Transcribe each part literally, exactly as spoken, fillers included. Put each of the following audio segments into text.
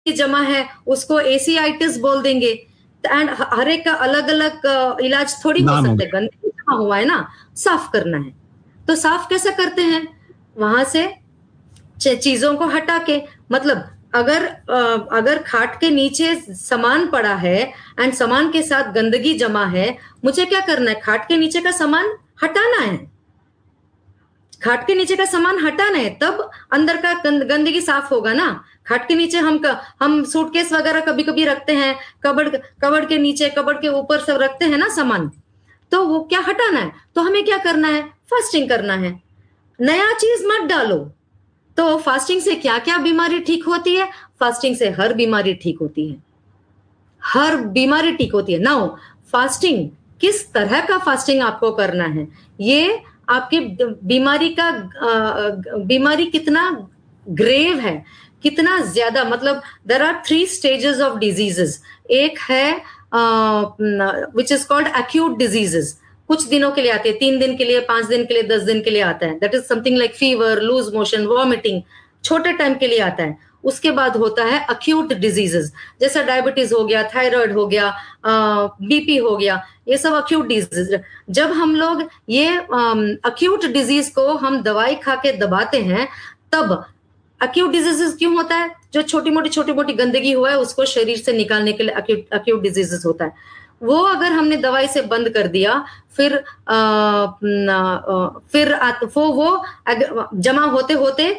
जमा है उसको एसीआइटिस बोल देंगे। एंड हर एक का अलग अलग इलाज थोड़ी हो सकता है। गंदगी जमा हुआ है ना, साफ करना है। तो साफ कैसे करते हैं? वहां से चीजों को हटा के, मतलब अगर अगर खाट के नीचे सामान पड़ा है एंड सामान के साथ गंदगी जमा है, मुझे क्या करना है? खाट के नीचे का सामान हटाना है। खाट के नीचे का सामान हटाना है, तब अंदर का गंदगी साफ होगा ना। खाट के नीचे हम हम सूटकेस वगैरह कभी कभी रखते हैं, कबड़ कबड़ के नीचे, कबड़ के ऊपर सब रखते हैं ना सामान, तो वो क्या हटाना है। तो हमें क्या करना है? फास्टिंग करना है। नया चीज मत डालो। तो फास्टिंग से क्या क्या बीमारी ठीक होती है? फास्टिंग से हर बीमारी ठीक होती है, हर बीमारी ठीक होती है। नाउ फास्टिंग, किस तरह का फास्टिंग आपको करना है, ये आपकी बीमारी का बीमारी कितना ग्रेव है, कितना ज्यादा, मतलब there are three stages of diseases. एक है which is called acute diseases, कुछ दिनों के लिए आते हैं, तीन दिन के लिए, पांच दिन के लिए, दस दिन के लिए आता है। That is something like fever, loose motion, vomiting, छोटे टाइम के लिए आता है। उसके बाद होता है अक्यूट डिजीजेस, जैसा डायबिटीज हो गया, थायराइड हो गया, बीपी हो गया, ये सब अक्यूट डिजीज। जब हम लोग ये अक्यूट डिजीज को हम दवाई खा के दबाते हैं, तब अक्यूट डिजीजेस क्यों होता है? जो छोटी मोटी छोटी मोटी गंदगी हुआ है उसको शरीर से निकालने के लिए अक्यूट अक्यूट डिजीजेस होता है। वो अगर हमने दवाई से बंद कर दिया, फिर आ, आ, फिर आ, वो वो जमा होते होते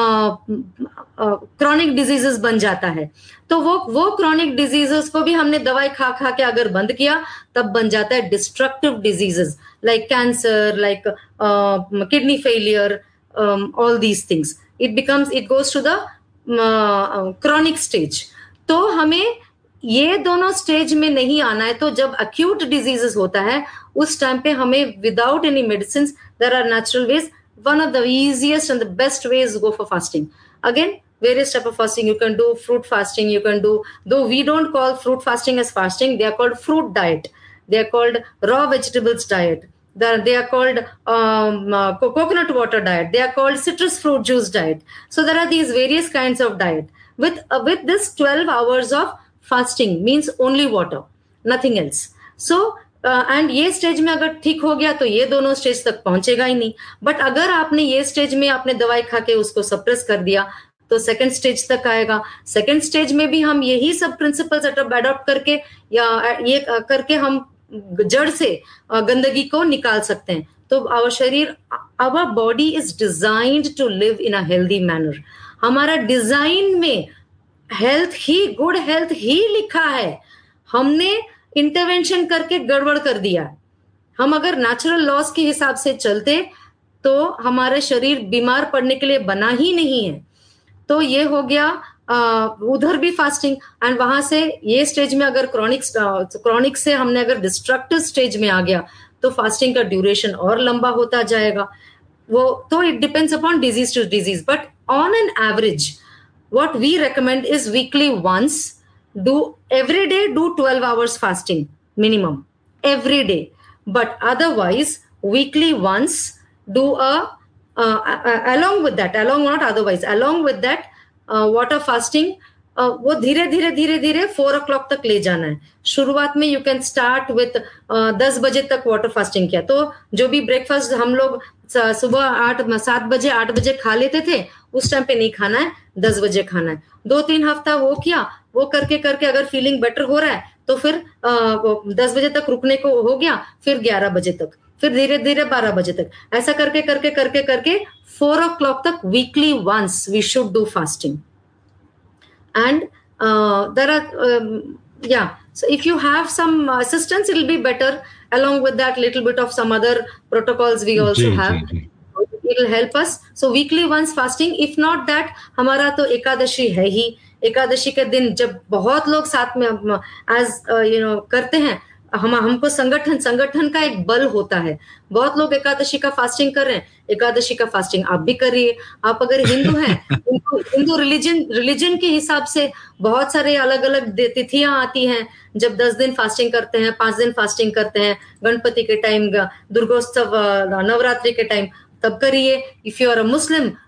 क्रॉनिक डिजीजेस बन जाता है। तो वो वो क्रॉनिक डिजीजेस को भी हमने दवाई खा खा के अगर बंद किया, तब बन जाता है destructive diseases like cancer, like kidney failure, all these things. It becomes it goes to the chronic stage. तो हमें ये दोनों स्टेज में नहीं आना है। तो जब अक्यूट डिजीजेस होता है, उस टाइम पे हमें without any medicine, there are natural veg. One of the easiest and the best ways to go for fasting. Again, various type of fasting. You can do fruit fasting. You can do, though we don't call fruit fasting as fasting, they are called fruit diet. They are called raw vegetables diet. They are called um, uh, coconut water diet. They are called citrus fruit juice diet. So there are these various kinds of diet. With uh, with this twelve hours of fasting means only water, nothing else. So and uh, ये stage में अगर ठीक हो गया तो ये दोनों stage तक पहुंचेगा ही नहीं। बट अगर आपने ये स्टेज में आपने दवाई खा के उसको सप्रेस कर दिया, तो सेकंड स्टेज तक आएगा। सेकंड स्टेज में भी हम यही सब प्रिंसिपल्स अडॉप्ट करके या ये करके हम जड़ से गंदगी को निकाल सकते हैं। तो आवर शरीर, our body is designed to live in a healthy manner. हमारा डिजाइन में हेल्थ ही, गुड हेल्थ ही लिखा है। हमने इंटरवेंशन करके गड़बड़ कर दिया। हम अगर नेचुरल लॉस के हिसाब से चलते तो हमारा शरीर बीमार पड़ने के लिए बना ही नहीं है। तो ये हो गया आ, उधर भी फास्टिंग। एंड वहां से ये स्टेज में अगर क्रॉनिक क्रॉनिक से हमने अगर डिस्ट्रक्टिव स्टेज में आ गया, तो फास्टिंग का ड्यूरेशन और लंबा होता जाएगा। वो तो it depends upon disease to disease, but on an average what we recommend is weekly once, do every day do twelve hours fasting minimum every day, but otherwise weekly once do a uh, along with that along not otherwise along with that uh, water fasting uh, वो धीरे धीरे धीरे धीरे four ओ clock तक ले जाना है। शुरुआत में यू कैन स्टार्ट विथ दस बजे तक वाटर फास्टिंग किया, तो जो भी ब्रेकफास्ट हम लोग सुबह आठ सात बजे आठ बजे खा लेते थे, उस टाइम पे नहीं खाना है, दस बजे खाना है। दो तीन हफ्ता वो किया, वो करके करके अगर फीलिंग बेटर हो रहा है तो फिर आ, दस बजे तक रुकने को हो गया, फिर ग्यारह बजे तक, फिर धीरे धीरे बारह बजे तक, ऐसा करके करके करके करके फोर ओ क्लॉक तक weekly once we should do fasting. And there are yeah, so if you have some assistance, it will be better. Along with that, little bit of some other protocols we also have. It will help us. So weekly once fasting. If not that, हमारा तो एकादशी है ही। एकादशी के दिन जब बहुत लोग साथ में as you know करते हैं, हम हमको संगठन संगठन का एक बल होता है। बहुत लोग एकादशी का फास्टिंग कर रहे हैं, एकादशी का फास्टिंग आप भी करिए। आप अगर हिंदू हैं, हिंदू रिलीजन रिलीजन के हिसाब से बहुत सारे अलग अलग तिथियां आती हैं, जब दस दिन फास्टिंग करते हैं, पांच दिन फास्टिंग करते हैं, गणपति के टाइम, दुर्गोत्सव, नवरात्रि के टाइम, तब करिए। इफ यू आर अ मुस्लिम,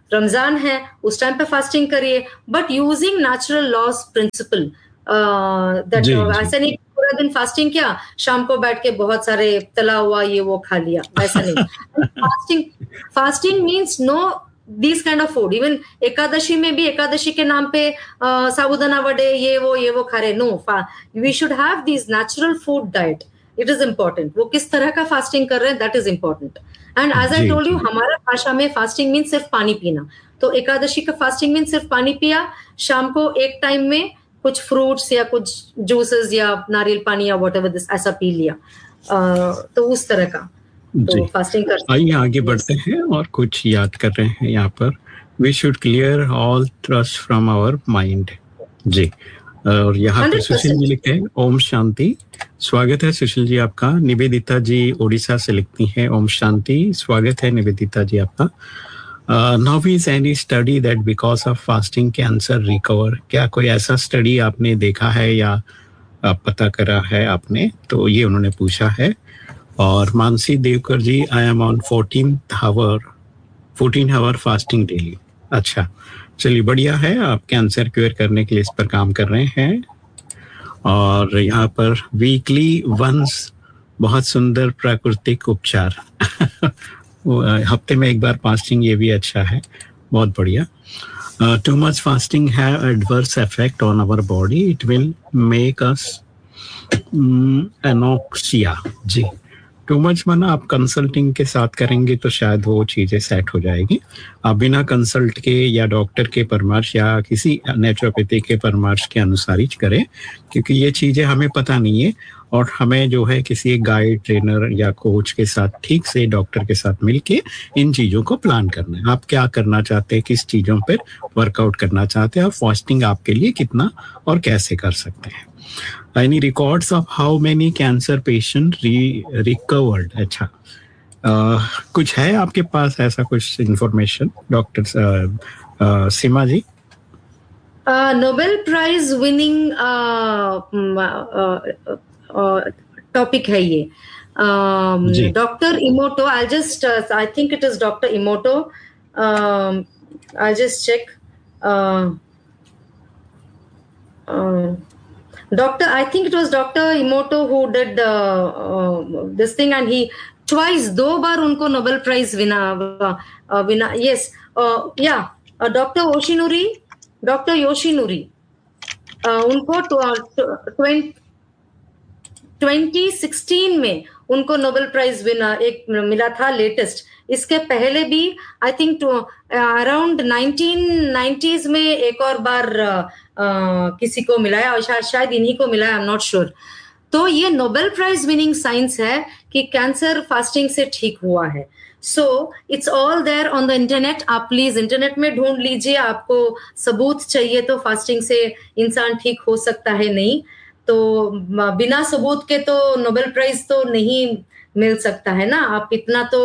रमजान है उस टाइम पे फास्टिंग करिए, but using natural loss principal, that ऐसे नहीं पूरा दिन फास्टिंग किया, शाम को बैठ के बहुत सारे तला हुआ ये वो खा लिया, वैसा नहीं। Fasting fasting means no this kind of food. Even Ekadashi में भी एकादशी के नाम पे uh, साबुदाना वड़े ये वो ये वो खा रहे, no, we should have this natural food diet, it is important. वो किस तरह का फास्टिंग कर रहे हैं that is important. And as I told you, हमारा भाषा में फास्टिंग मीन सिर्फ पानी पीना, तो एकादशी का फास्टिंग मीन सिर्फ पानी पिया, शाम को एक टाइम में कुछ फ्रूट्स या कुछ जूसेस या नारियल पानी या वॉट एवर दिस ऐसा पी लिया, uh, तो उस तरह का तो फास्टिंग कर। आइए आगे बढ़ते हैं और कुछ याद कर रहे हैं यहाँ पर। We should clear all trust from our mind. जी, और यहाँ पर सुशील जी लिखते हैं ओम शांति। स्वागत है सुशील जी आपका। निवेदिता जी उड़ीसा से लिखती हैं ओम शांति। स्वागत है निवेदिता जी आपका। Now is any study that because of fasting cancer recover? क्या कोई ऐसा स्टडी आपने देखा है या पता करा है आपने? तो ये उन्होंने पूछा है। और मानसी देवकर जी, I am on fourteen hour fourteen hour fasting daily. अच्छा, चलिए बढ़िया है, आप कैंसर क्योर करने के लिए इस पर काम कर रहे हैं। और यहाँ पर वीकली वंस, बहुत सुंदर प्राकृतिक उपचार हफ्ते में एक बार फास्टिंग, ये भी अच्छा है, बहुत बढ़िया। Too much fasting have adverse effect on our body, it will make us anoxia. Ji, too much माना आप कंसल्टिंग के साथ करेंगे तो शायद वो चीज़ें सेट हो जाएगी। आप बिना कंसल्ट के या डॉक्टर के परामर्श या किसी नेचुरोपैथी के परामर्श के अनुसार ही करें, क्योंकि ये चीज़ें हमें पता नहीं है और हमें जो है किसी एक गाइड, ट्रेनर या कोच के साथ ठीक से डॉक्टर के साथ मिलके इन चीज़ों को प्लान करना है। आप क्या करना चाहते हैं, किस चीज़ों पर वर्कआउट करना चाहते हैं, और फास्टिंग आपके लिए कितना और कैसे कर सकते हैं। Any records of how many cancer patient re- recovered? अच्छा, uh, कुछ है आपके पास ऐसा कुछ इंफॉर्मेशन डॉक्टर सीमा जी? नोबेल प्राइज विनिंग टॉपिक है ये, doctor इमोटो। I just I think it is doctor इमोटो, I just check. Doctor, I think it was Doctor Emoto who did uh, uh, this thing, and he twice, दो बार उनको Nobel prize विना uh, विना yes, uh, yeah, uh, Doctor Yoshinori, Doctor Yoshinori, uh, उनको twenty sixteen में उनको Nobel prize विना एक मिला था, लेटेस्ट। इसके पहले भी I think around nineteen nineties में एक और बार uh, किसी को मिला है, और शायद शायद इन्हीं को मिला है, आई एम नॉट श्योर। तो ये नोबेल प्राइज विनिंग साइंस है कि कैंसर फास्टिंग से ठीक हुआ है। So it's all there on the internet. आप प्लीज इंटरनेट में ढूंढ लीजिए, आपको सबूत चाहिए तो फास्टिंग से इंसान ठीक हो सकता है, नहीं तो बिना सबूत के तो नोबेल प्राइज तो नहीं मिल सकता है ना। आप इतना तो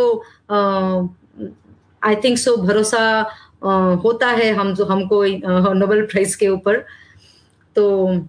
आई थिंक सो भरोसा uh, होता है हम जो हमको नोबेल uh, प्राइज के ऊपर। तो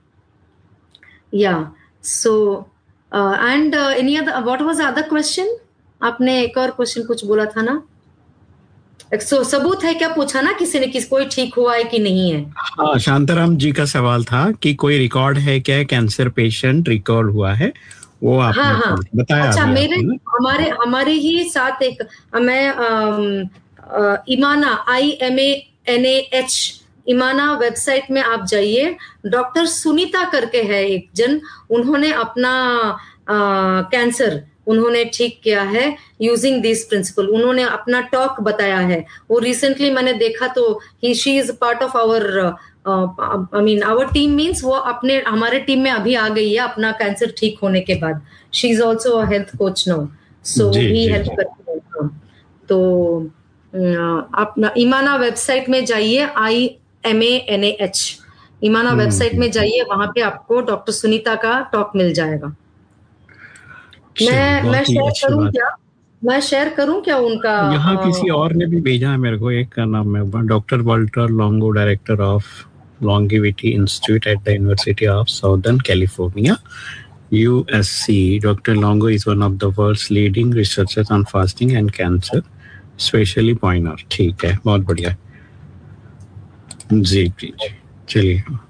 या so and any other, what was the other question? आपने एक और क्वेश्चन कुछ बोला था ना, सो so, सबूत है क्या पूछा ना किसी ने, किस कोई ठीक हुआ है कि नहीं है? हाँ, शांताराम जी का सवाल था कि कोई रिकॉर्ड है क्या कैंसर पेशेंट रिकॉर्ड हुआ है, वो आपने हाँ, हाँ. बताया। अच्छा, मेरे हमारे हमारे ही साथ एक मैं आ, इमाना, I M A N A H, इमाना website में आप जाइए, डॉक्टर सुनीता करके है एक जन, उन्होंने अपना आ, कैंसर उन्होंने ठीक किया है यूजिंग दिस प्रिंसिपल। उन्होंने अपना टॉक बताया है, वो रिसेंटली मैंने देखा, तो ही she is part of our I mean our team, means वो अपने हमारे टीम में अभी आ गई है अपना कैंसर ठीक होने के बाद। She is also a health coach now, so he help करती है। तो अपना इमाना वेबसाइट में जाइए, I M A N A H, इमाना website में जाइए, वहां पे आपको डॉक्टर सुनीता का टॉक मिल जाएगा। मैं मैं शेयर करूं क्या मैं शेयर करूं क्या उनका? यहाँ किसी और ने भी भेजा है मेरे को, एक का नाम है doctor Walter Longo, director of longevity institute at the university of southern California, U S C. Doctor Longo is one of the world's leading researchers on fasting and cancer, especially poiner. ठीक है, बहुत बढ़िया। जी जी जी चलिए।